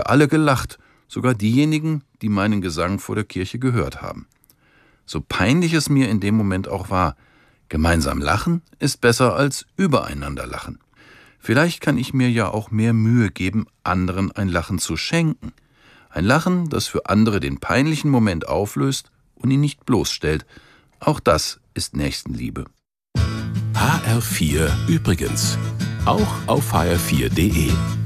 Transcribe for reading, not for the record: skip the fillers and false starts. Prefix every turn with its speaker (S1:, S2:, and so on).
S1: alle gelacht, sogar diejenigen, die meinen Gesang vor der Kirche gehört haben. So peinlich es mir in dem Moment auch war, gemeinsam lachen ist besser als übereinander lachen. Vielleicht kann ich mir ja auch mehr Mühe geben, anderen ein Lachen zu schenken. Ein Lachen, das für andere den peinlichen Moment auflöst und ihn nicht bloßstellt. Auch das ist Nächstenliebe.
S2: HR4 übrigens. Auch auf hr4.de.